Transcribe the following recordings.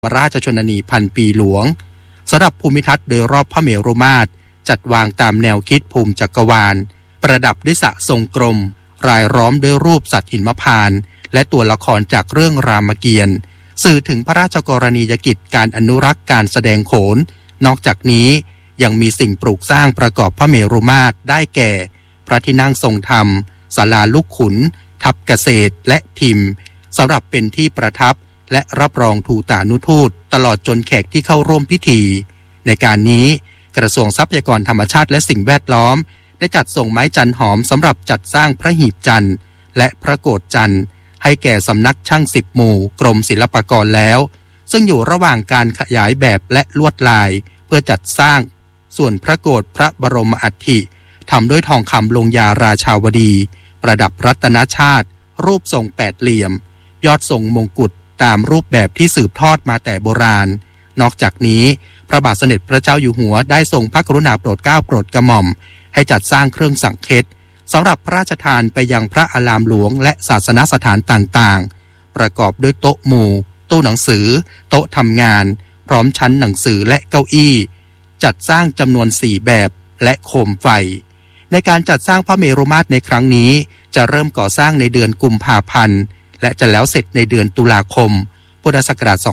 ราชชนนีพันปีหลวงสำหรับภูมิทัศน์โดยรอบพระเมรุมาตรจัดวางตามแนวคิดภูมิจักรวาลประดับด้วยสระทรงกลมรายล้อมด้วยรูปสัตว์หิมพานต์และตัวละครจากเรื่องรามเกียรติ์สื่อถึงพระราชกรณียกิจการอนุรักษ์การแสดงโขนนอกจากนี้ยังมีสิ่งปลูกสร้างประกอบพระเมรุมาตรได้แก่พระที่นั่งทรงธรรมศาลาลูกขุนทัพเกษตรและทิมสำหรับเป็นที่ประทับและรับรองทูตานุทูตตลอดจนแขกที่เข้าร่วมพิธีในการนี้กระทรวงทรัพยากรธรรมชาติและสิ่งแวดล้อมได้จัดส่งไม้จันหอมสำหรับจัดสร้างพระหีบจันทร์และพระโกฐจันทร์ให้แก่สำนักช่าง10หมู่กรมศิลปากรแล้วซึ่งอยู่ระหว่างการขยายแบบและลวดลายเพื่อจัดสร้างส่วนพระโกฐพระบรมอัฐิทำด้วยทองคำลงยาราชาวดีประดับรัตนชาติรูปทรงแปดเหลี่ยมยอดทรงมงกุฎตามรูปแบบที่สืบทอดมาแต่โบราณนอกจากนี้พระบาทสมเด็จพระเจ้าอยู่หัวได้ทรงพระกรุณาโปรดเกล้าโปรดกระหม่อมให้จัดสร้างเครื่องสังเฆสำหรับพระราชทานไปยังพระอารามหลวงและศาสนสถานต่างๆประกอบด้วยโต๊ะหมู่ตู้หนังสือโต๊ะทำงานพร้อมชั้นหนังสือและเก้าอี้จัดสร้างจำนวน4แบบและโคมไฟในการจัดสร้างพระเมรุมาตรในครั้งนี้จะเริ่มก่อสร้างในเดือนกุมภาพันธ์และจะแล้วเสร็จในเดือนตุลาคมพุทธศักราช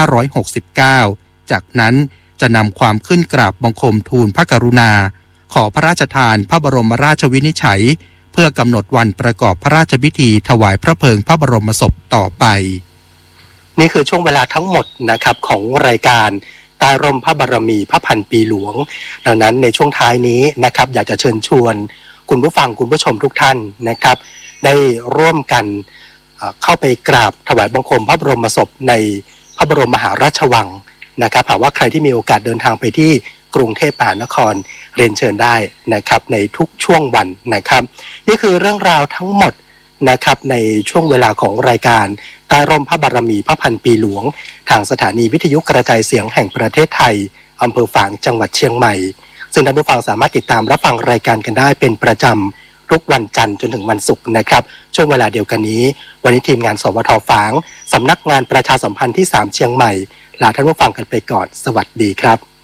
2569 จากนั้นจะนำความขึ้นกราบบังคมทูลพระกรุณาขอพระราชทานพระบรมราชวินิจฉัยเพื่อกำหนดวันประกอบพระราชพิธีถวายพระเพลิงพระบรมศพต่อไปนี่คือช่วงเวลาทั้งหมดนะครับของรายการใต้ร่มพระบารมีพระพันปีหลวงดังนั้นในช่วงท้ายนี้นะครับอยากจะเชิญชวนคุณผู้ฟังคุณผู้ชมทุกท่านนะครับได้ร่วมกันเข้าไปกราบถวายบังคมพระบรมศพในพระบรมมหาราชวังนะครับหากว่าใครที่มีโอกาสเดินทางไปที่กรุงเทพมหานครเรียนเชิญได้นะครับในทุกช่วงวันนะครับนี่คือเรื่องราวทั้งหมดนะครับในช่วงเวลาของรายการใต้ร่มพระบารมีพระพันปีหลวงทางสถานีวิทยุกระจายเสียงแห่งประเทศไทยอำเภอฝางจังหวัดเชียงใหม่ซึ่งท่านผู้ฟังสามารถติดตามรับฟังรายการกันได้เป็นประจำทุกวันจันทร์จนถึงวันศุกร์นะครับช่วงเวลาเดียวกันนี้วันนี้ทีมงานสวท.ฝางสำนักงานประชาสัมพันธ์ที่3เชียงใหม่ลาท่านผู้ฟังกันไปก่อนสวัสดีครับ